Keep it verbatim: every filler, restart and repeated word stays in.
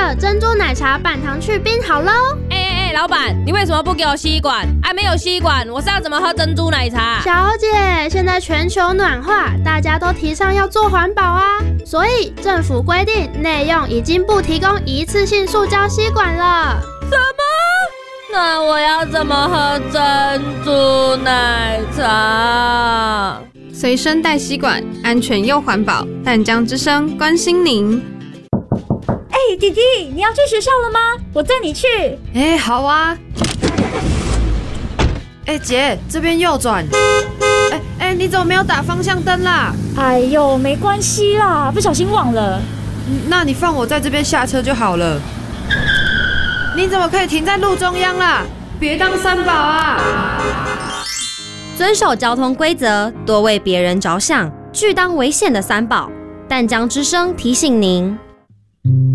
的珍珠奶茶半糖去冰好喽！ 哎哎哎，老板，你为什么不给我吸管？啊，没有吸管，我是要怎么喝珍珠奶茶？ 小姐，现在全球暖化，大家都提倡要做环保啊，所以政府规定内用已经不提供一次性塑胶吸管了。 什么？那我要怎么喝珍珠奶茶？ 随身带吸管，安全又环保。淡江之声关心您。 哎、欸，弟弟，你要去学校了吗？我载你去。 哎、欸，好啊。哎、欸，姐，这边右转。哎、欸、哎、欸，你怎么没有打方向灯啦？ 哎呦，没关系啦，不小心忘了。 那你放我在这边下车就好了。你怎么可以停在路中央啦？别当三宝啊！ 遵守交通规则，多为别人着想，拒当危险的三宝。淡江之声提醒您。